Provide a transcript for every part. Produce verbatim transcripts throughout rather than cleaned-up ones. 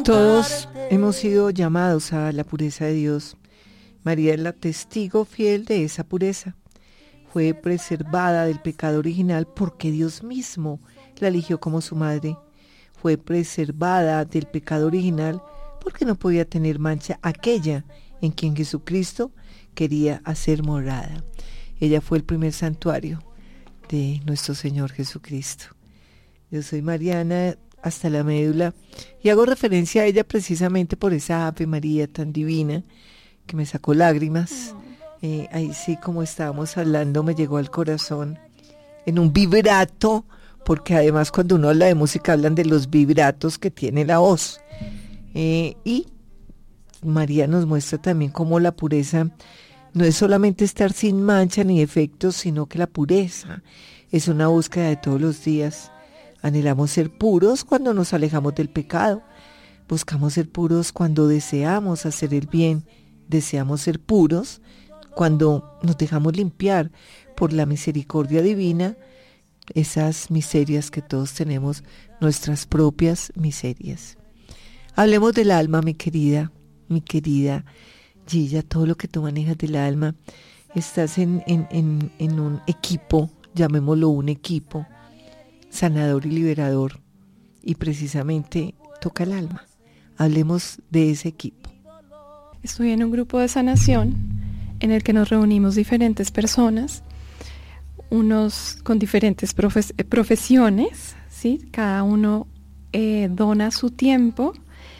Todos hemos sido llamados a la pureza de Dios. María es la testigo fiel de esa pureza. Fue preservada del pecado original porque Dios mismo la eligió como su madre. Fue preservada del pecado original porque no podía tener mancha aquella en quien Jesucristo quería hacer morada. Ella fue el primer santuario de nuestro Señor Jesucristo. Yo soy Mariana hasta la médula y hago referencia a ella precisamente por esa Ave María tan divina que me sacó lágrimas. Eh, ahí sí, como estábamos hablando, me llegó al corazón en un vibrato, porque además cuando uno habla de música hablan de los vibratos que tiene la voz. Eh, y María nos muestra también cómo la pureza no es solamente estar sin mancha ni defectos, sino que la pureza es una búsqueda de todos los días. Anhelamos ser puros cuando nos alejamos del pecado. Buscamos ser puros cuando deseamos hacer el bien. Deseamos ser puros cuando nos dejamos limpiar por la misericordia divina, esas miserias que todos tenemos, nuestras propias miserias. Hablemos del alma, mi querida, mi querida Gilla, todo lo que tú manejas del alma. Estás en, en, en, en un equipo, llamémoslo un equipo, sanador y liberador, y precisamente toca el alma. Hablemos de ese equipo. Estoy en un grupo de sanación en el que nos reunimos diferentes personas, unos con diferentes profes- profesiones, ¿sí? Cada uno eh, dona su tiempo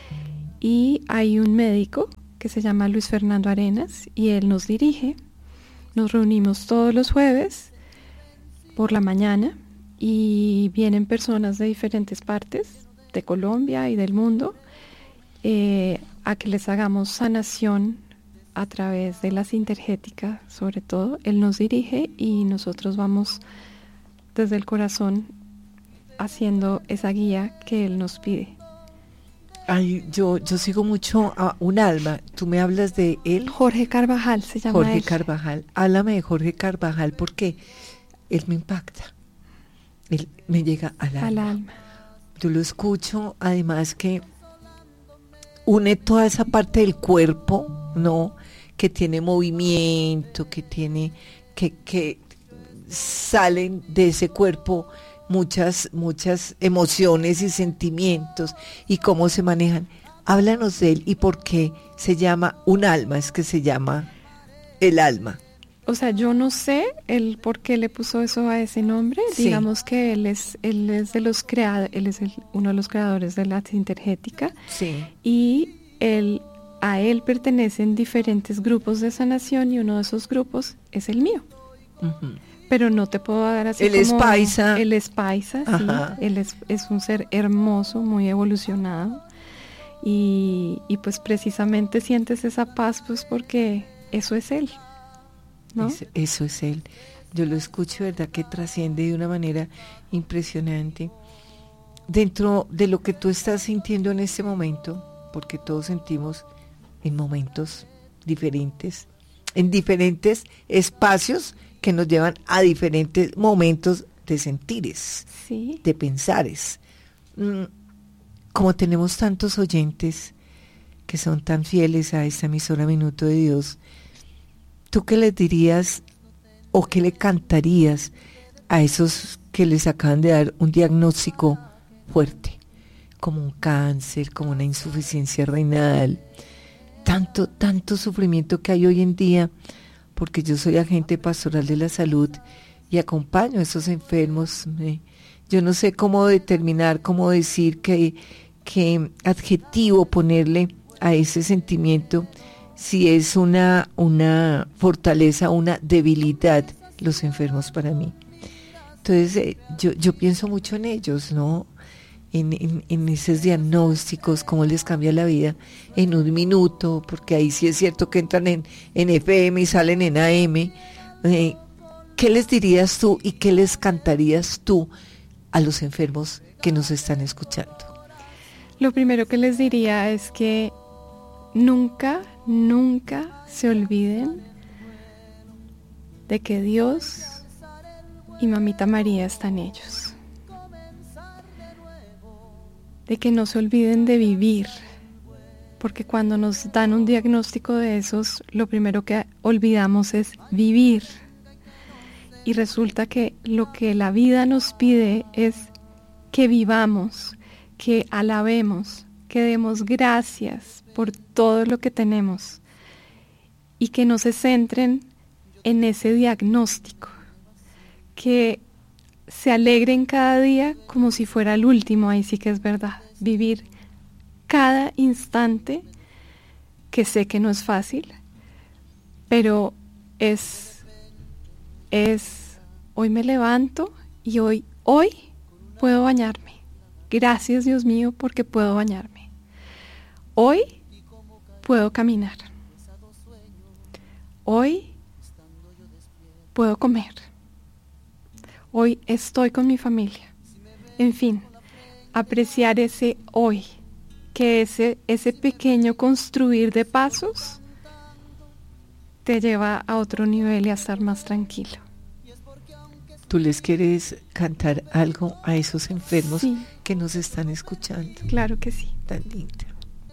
y hay un médico que se llama Luis Fernando Arenas y él nos dirige. Nos reunimos todos los jueves por la mañana y vienen personas de diferentes partes de Colombia y del mundo eh, a que les hagamos sanación a través de la sintergética, sobre todo. Él nos dirige y nosotros vamos desde el corazón haciendo esa guía que él nos pide. Ay, yo, yo sigo mucho a un alma. Tú me hablas de él. Jorge Carvajal se llama Jorge él. Carvajal. Háblame de Jorge Carvajal porque él me impacta. Él me llega al alma. Al alma. Yo lo escucho, además que une toda esa parte del cuerpo, ¿no? Que tiene movimiento, que tiene, que, que salen de ese cuerpo muchas, muchas emociones y sentimientos y cómo se manejan. Háblanos de él y por qué se llama un alma, es que se llama el alma. O sea, yo no sé el por qué le puso eso a ese nombre. Sí. Digamos que él es, él es de los creadores, él es el, uno de los creadores de la sintergética. Sí. Y él, a él pertenecen diferentes grupos de sanación y uno de esos grupos es el mío. Uh-huh. Pero no te puedo dar así él como... es paisa. Él es paisa, Ajá. sí. Él es, es un ser hermoso, muy evolucionado. Y, y pues precisamente sientes esa paz pues porque eso es él, ¿no? Eso, eso es él. Yo lo escucho, ¿verdad? Que trasciende de una manera impresionante. Dentro de lo que tú estás sintiendo en este momento, porque todos sentimos en momentos diferentes, en diferentes espacios que nos llevan a diferentes momentos de sentires, sí. de pensares. Mm, como tenemos tantos oyentes que son tan fieles a esta emisora Minuto de Dios, ¿tú qué les dirías o qué le cantarías a esos que les acaban de dar un diagnóstico fuerte, como un cáncer, como una insuficiencia renal, tanto, tanto sufrimiento que hay hoy en día? Porque yo soy agente pastoral de la salud y acompaño a esos enfermos. Eh, yo no sé cómo determinar, cómo decir, qué, qué adjetivo ponerle a ese sentimiento, si es una, una fortaleza, una debilidad, los enfermos para mí. Entonces, eh, yo, yo pienso mucho en ellos, ¿no? En, en, en esos diagnósticos, cómo les cambia la vida en un minuto, porque ahí sí es cierto que entran en, en F M y salen en A M. Eh, ¿Qué les dirías tú y qué les cantarías tú a los enfermos que nos están escuchando? Lo primero que les diría es que nunca, nunca se olviden de que Dios y Mamita María están en ellos. De que no se olviden de vivir porque cuando nos dan un diagnóstico de esos, lo primero que olvidamos es vivir. Y resulta que lo que la vida nos pide es que vivamos, que alabemos, que demos gracias por todo lo que tenemos y que no se centren en ese diagnóstico, que se alegren cada día como si fuera el último. Ahí sí que es verdad, vivir cada instante, que sé que no es fácil, pero es, es, hoy me levanto y hoy, hoy puedo bañarme. Gracias, Dios mío, porque puedo bañarme. Hoy puedo caminar. Hoy puedo comer. Hoy estoy con mi familia. En fin, apreciar ese hoy, que ese, ese pequeño construir de pasos te lleva a otro nivel y a estar más tranquilo. ¿Tú les quieres cantar algo a esos enfermos Sí, que nos están escuchando? claro que sí. Tan linda.